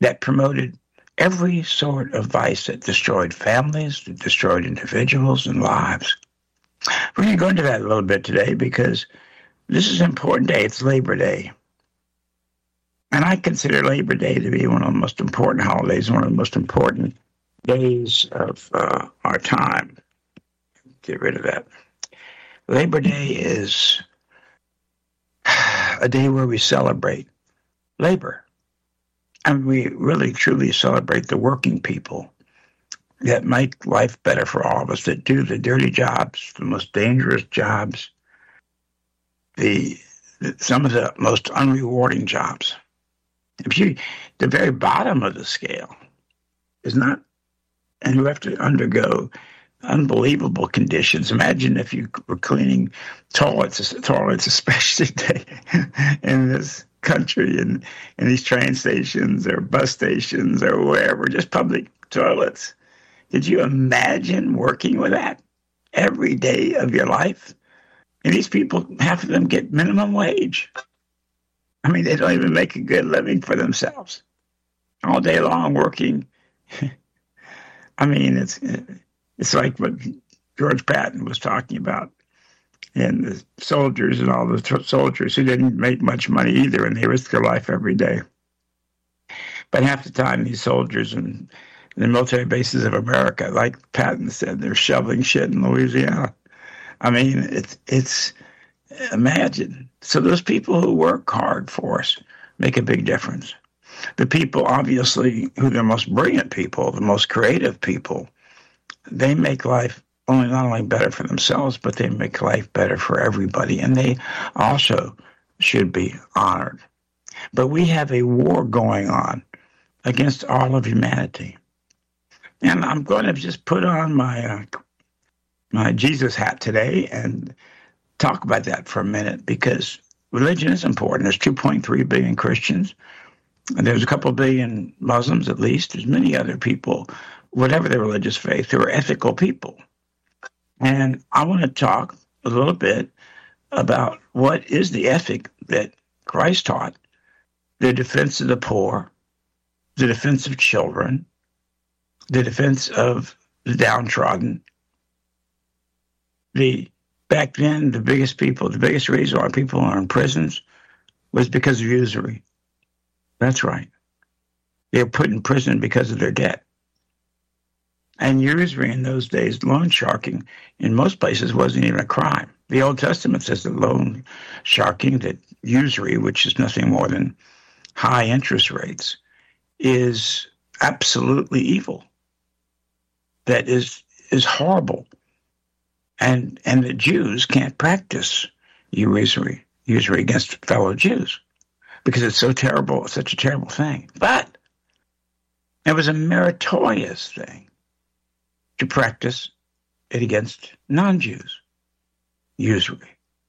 that promoted every sort of vice that destroyed families, that destroyed individuals and lives. We're going to go into that a little bit today because this is an important day. It's Labor Day. And I consider Labor Day to be one of the most important holidays, one of the most important days of our time. Get rid of that. Labor Day is a day where we celebrate labor. And we really, truly celebrate the working people that make life better for all of us, that do the dirty jobs, the most dangerous jobs, some of the most unrewarding jobs. The very bottom of the scale is not, and you have to undergo unbelievable conditions. Imagine if you were cleaning toilets especially in this country, in these train stations or bus stations or wherever, just public toilets. Did you imagine working with that every day of your life? And these people, half of them get minimum wage. I mean, they don't even make a good living for themselves. All day long working. I mean, it's like what George Patton was talking about, and the soldiers and all the soldiers who didn't make much money either, and they risked their life every day. But half the time, these soldiers in the military bases of America, like Patton said, they're shoveling shit in Louisiana. I mean, it's imagine. So those people who work hard for us make a big difference. The people, obviously, who are the most brilliant people, the most creative people, they make life not only better for themselves, but they make life better for everybody. And they also should be honored. But we have a war going on against all of humanity. And I'm going to just put on my Jesus hat today and talk about that for a minute, because religion is important. There's 2.3 billion Christians. And there's a couple billion Muslims, at least. There's many other people, whatever their religious faith, who are ethical people. And I want to talk a little bit about what is the ethic that Christ taught: the defense of the poor, the defense of children, the defense of the downtrodden. Back then, the biggest reason why people are in prisons was because of usury. That's right. They were put in prison because of their debt. And usury in those days, loan sharking, in most places wasn't even a crime. The Old Testament says that loan sharking, that usury, which is nothing more than high interest rates, is absolutely evil. That is horrible. And the Jews can't practice usury against fellow Jews because it's so terrible, such a terrible thing. But it was a meritorious thing to practice it against non-Jews, usury.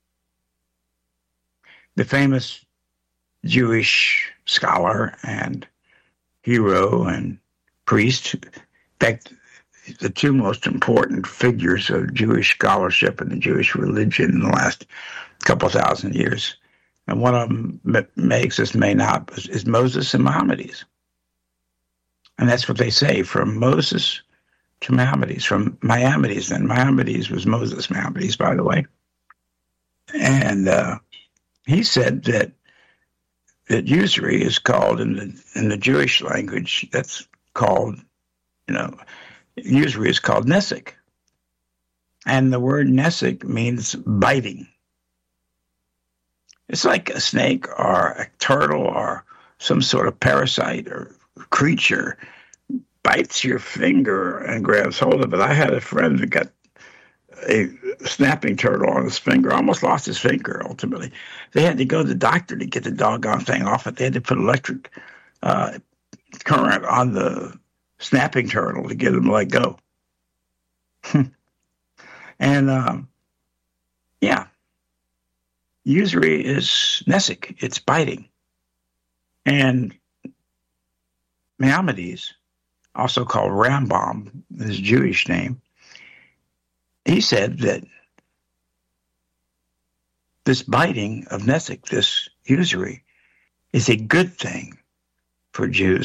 The famous Jewish scholar and hero and priest, in fact, the two most important figures of Jewish scholarship and the Jewish religion in the last couple thousand years, and one of them may exist, may not, is Moses and Maimonides. And that's what they say, from Moses to Maimonides, from Maimonides. And Maimonides was Moses Maimonides, by the way. And he said that usury is called in the Jewish language, that's called, usury is called nesek. And the word nesek means biting. It's like a snake or a turtle or some sort of parasite or creature bites your finger and grabs hold of it. I had a friend that got a snapping turtle on his finger, almost lost his finger ultimately. They had to go to the doctor to get the doggone thing off it. They had to put electric current on the snapping turtle to get him to let go. And usury is nesek, it's biting. And Maimonides, also called Rambam, his Jewish name, he said that this biting of nesek, this usury, is a good thing for Jews